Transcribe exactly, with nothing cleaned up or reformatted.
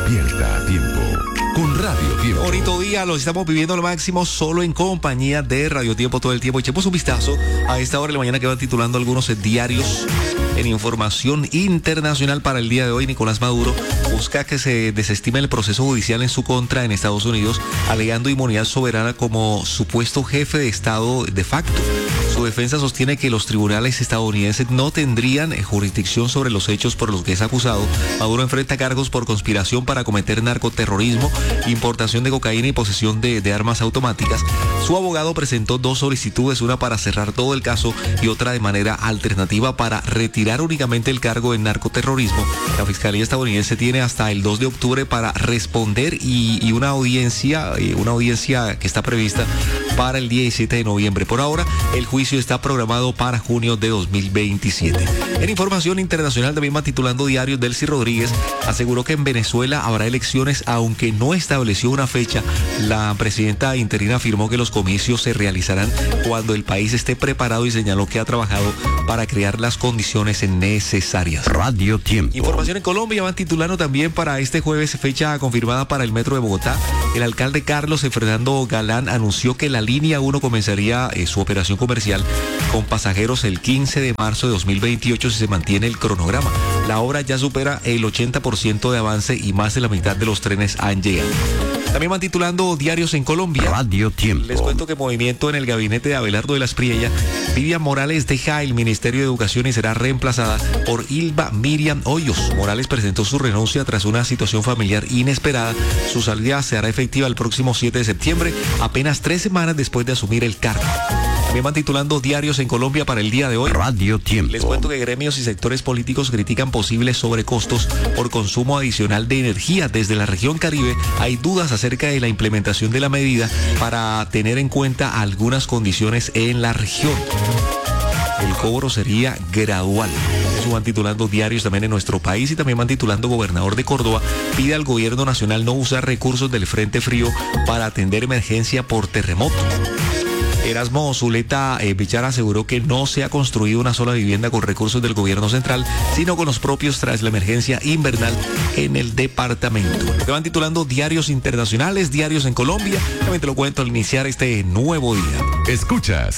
Despierta a tiempo con Radio Tiempo. Bonito día, lo estamos viviendo al máximo solo en compañía de Radio Tiempo todo el tiempo. Echemos un vistazo a esta hora de la mañana que van titulando algunos diarios en información internacional para el día de hoy. Nicolás Maduro busca que se desestime el proceso judicial en su contra en Estados Unidos, alegando inmunidad soberana como supuesto jefe de Estado de facto. Su defensa sostiene que los tribunales estadounidenses no tendrían jurisdicción sobre los hechos por los que es acusado. Maduro enfrenta cargos por conspiración para cometer narcoterrorismo, importación de cocaína y posesión de, de armas automáticas. Su abogado presentó dos solicitudes, una para cerrar todo el caso y otra de manera alternativa para retirar únicamente el cargo de narcoterrorismo. La Fiscalía estadounidense tiene hasta el dos de octubre para responder y, y una audiencia, una audiencia que está prevista para el diecisiete de noviembre. Por ahora, el juicio está programado para junio de dos mil veintisiete. En información internacional también va titulando diarios. Delcy Rodríguez aseguró que en Venezuela habrá elecciones, aunque no estableció una fecha. La presidenta interina afirmó que los comicios se realizarán cuando el país esté preparado y señaló que ha trabajado para crear las condiciones necesarias. Radio Tiempo. Información en Colombia van titulando también para este jueves, fecha confirmada para el metro de Bogotá. El alcalde Carlos Fernando Galán anunció que la línea uno comenzaría eh, su operación comercial con pasajeros el quince de marzo de dos mil veintiocho si se mantiene el cronograma. La obra ya supera el ochenta por ciento de avance y más de la mitad de los trenes han llegado. También van titulando diarios en Colombia. Radio Tiempo. Les cuento que movimiento en el gabinete de Abelardo de la Espriella. Vivian Morales deja el Ministerio de Educación y será reemplazada por Ilva Miriam Hoyos. Morales presentó su renuncia tras una situación familiar inesperada. Su salida se hará efectiva el próximo siete de septiembre, apenas tres semanas después de asumir el cargo. También van titulando diarios en Colombia para el día de hoy. Radio Tiempo. Les cuento que gremios y sectores políticos critican posibles sobrecostos por consumo adicional de energía. Desde la región Caribe hay dudas acerca de la implementación de la medida para tener en cuenta algunas condiciones en la región. El cobro sería gradual. Eso van titulando diarios también en nuestro país y también van titulando gobernador de Córdoba pide al gobierno nacional no usar recursos del Frente Frío para atender emergencia por terremoto. Erasmo Zuleta eh, Bichar aseguró que no se ha construido una sola vivienda con recursos del gobierno central, sino con los propios tras la emergencia invernal en el departamento. Lo que van titulando diarios internacionales, diarios en Colombia. También te lo cuento al iniciar este nuevo día. Escuchas